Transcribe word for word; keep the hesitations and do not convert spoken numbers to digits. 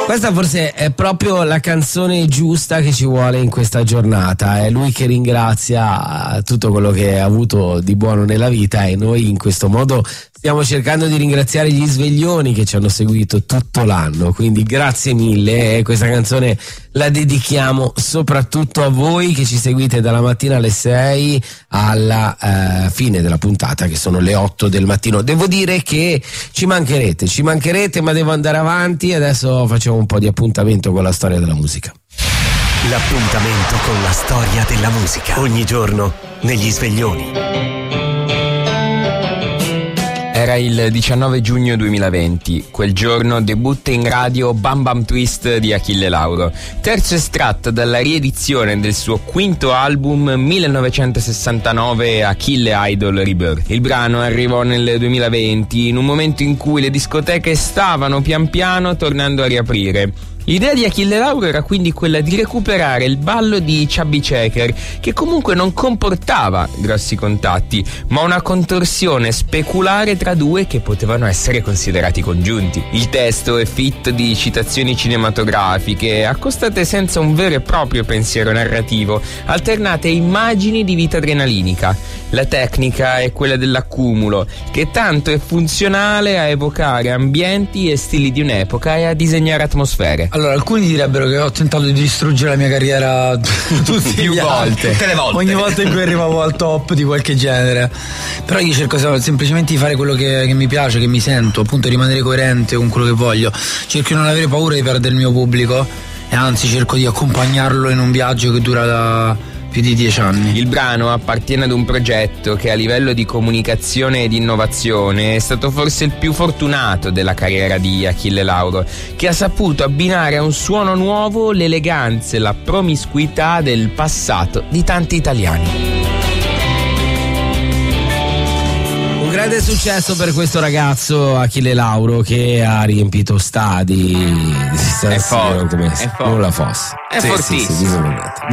Questa forse è proprio la canzone giusta che ci vuole in questa giornata. È lui che ringrazia tutto quello che ha avuto di buono nella vita e noi in questo modo stiamo cercando di ringraziare gli sveglioni che ci hanno seguito tutto l'anno. Quindi grazie mille, e questa canzone la dedichiamo soprattutto a voi che ci seguite dalla mattina alle sei alla eh, fine della puntata, che sono le otto del mattino. Devo dire che ci mancherete, ci mancherete, ma devo andare avanti e adesso facciamo un po' di appuntamento con la storia della musica. L'appuntamento con la storia della musica, ogni giorno negli sveglioni. Era il diciannove giugno duemilaventi, quel giorno debutta in radio Bam Bam Twist di Achille Lauro, terzo estratto dalla riedizione del suo quinto album millenovecentosessantanove Achille Idol Rebirth. Il brano arrivò nel duemilaventi, in un momento in cui le discoteche stavano pian piano tornando a riaprire. L'idea di Achille Lauro era quindi quella di recuperare il ballo di Chubby Checker, che comunque non comportava grossi contatti, ma una contorsione speculare tra due che potevano essere considerati congiunti. Il testo è fitto di citazioni cinematografiche, accostate senza un vero e proprio pensiero narrativo, alternate a immagini di vita adrenalinica. La tecnica è quella dell'accumulo, che tanto è funzionale a evocare ambienti e stili di un'epoca e a disegnare atmosfere. Allora, alcuni direbbero che ho tentato di distruggere la mia carriera tutti più volte, tutte le volte, ogni volta in cui arrivavo al top di qualche genere. Però io cerco semplicemente di fare quello che, che mi piace, che mi sento, appunto rimanere coerente con quello che voglio. Cerco di non avere paura di perdere il mio pubblico e anzi cerco di accompagnarlo in un viaggio che dura da più di dieci anni. Il brano appartiene ad un progetto che a livello di comunicazione ed innovazione è stato forse il più fortunato della carriera di Achille Lauro, che ha saputo abbinare a un suono nuovo l'eleganza e la promiscuità del passato di tanti italiani. Un grande successo per questo ragazzo Achille Lauro, che ha riempito stadi. È forte, come è forte. non la fosse. È sì, fortissimo. Sì, sì,